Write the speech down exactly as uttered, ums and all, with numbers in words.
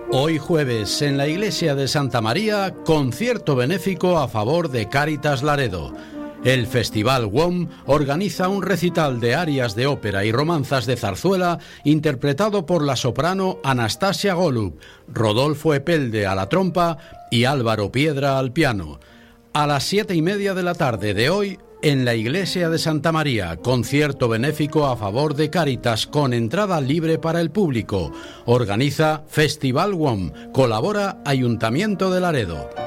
Hoy jueves, en la iglesia de Santa María, concierto benéfico a favor de Cáritas Laredo. El Festival W O M organiza un recital de arias de ópera y romanzas de zarzuela interpretado por la soprano Anastasia Golub, Rodolfo Epelde a la trompa y Álvaro Piedra al piano. A las siete y media de la tarde de hoy, en la iglesia de Santa María, concierto benéfico a favor de Cáritas con entrada libre para el público. Organiza Festival W O M. Colabora Ayuntamiento de Laredo.